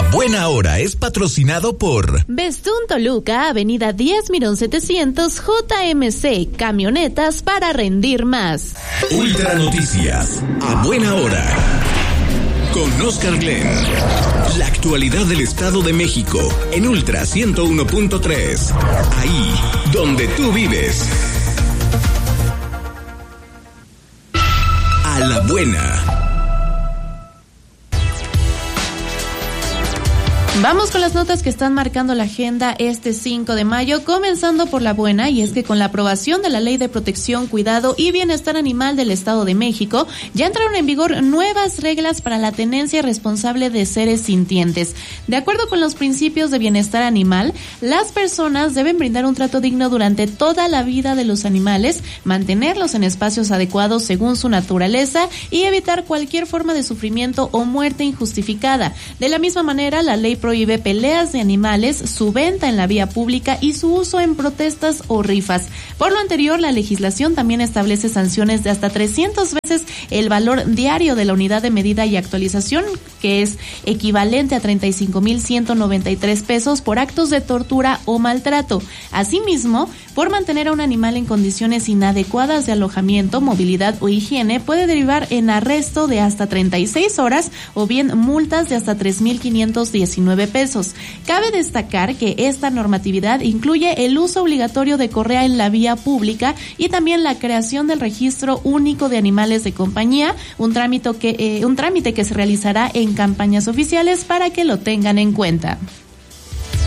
Buena Hora es patrocinado por Bestún Toluca, Avenida 10 Mirón 700, JMC, camionetas para rendir más. Ultra Noticias, a buena hora. Con Oscar Glenn. La actualidad del Estado de México en Ultra 101.3. Ahí donde tú vives. A la buena. Vamos con las notas que están marcando la agenda este 5 de mayo, comenzando por la buena, y es que con la aprobación de la Ley de Protección, Cuidado y Bienestar Animal del Estado de México, ya entraron en vigor nuevas reglas para la tenencia responsable de seres sintientes. De acuerdo con los principios de bienestar animal, las personas deben brindar un trato digno durante toda la vida de los animales, mantenerlos en espacios adecuados según su naturaleza y evitar cualquier forma de sufrimiento o muerte injustificada. De la misma manera, la ley prohíbe peleas de animales, su venta en la vía pública y su uso en protestas o rifas. Por lo anterior, la legislación también establece sanciones de hasta 300 veces el valor diario de la unidad de medida y actualización, que es equivalente a 35,193 pesos por actos de tortura o maltrato. Asimismo, por mantener a un animal en condiciones inadecuadas de alojamiento, movilidad o higiene, puede derivar en arresto de hasta 36 horas o bien multas de hasta 3,519 pesos. Cabe destacar que esta normatividad incluye el uso obligatorio de correa en la vía pública y también la creación del registro único de animales de compañía, un trámite que se realizará en campañas oficiales para que lo tengan en cuenta.